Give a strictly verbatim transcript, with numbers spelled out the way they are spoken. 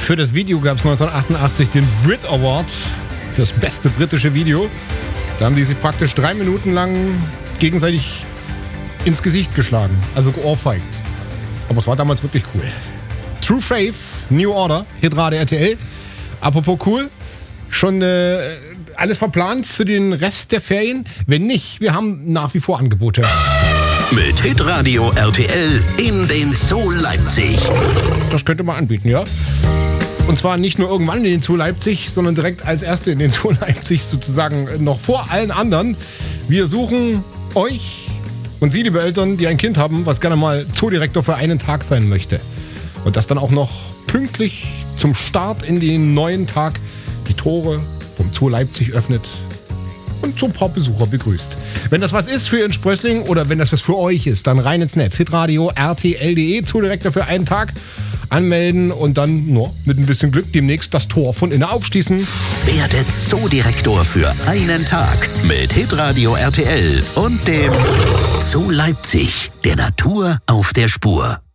Für das Video gab es neunzehnhundertachtundachtzig den Brit Award für das beste britische Video. Da haben die sich praktisch drei Minuten lang gegenseitig ins Gesicht geschlagen, also geohrfeigt. Aber es war damals wirklich cool. True Faith, New Order, Hitradio R T L. Apropos cool, schon äh, alles verplant für den Rest der Ferien? Wenn nicht, wir haben nach wie vor Angebote. Mit Hitradio R T L in den Zoo Leipzig. Das könnte man anbieten, ja. Und zwar nicht nur irgendwann in den Zoo Leipzig, sondern direkt als Erste in den Zoo Leipzig, sozusagen noch vor allen anderen. Wir suchen euch und Sie, liebe Eltern, die ein Kind haben, was gerne mal Zoodirektor für einen Tag sein möchte. Und das dann auch noch pünktlich zum Start in den neuen Tag die Tore vom Zoo Leipzig öffnet und so ein paar Besucher begrüßt. Wenn das was ist für Ihren Sprössling oder wenn das was für euch ist, dann rein ins Netz. Hitradio R T L punkt de, Zoodirektor für einen Tag. Anmelden und dann nur mit ein bisschen Glück demnächst das Tor von innen aufschließen. Werde Zoodirektor für einen Tag mit Hitradio R T L und dem Zoo Leipzig, der Natur auf der Spur.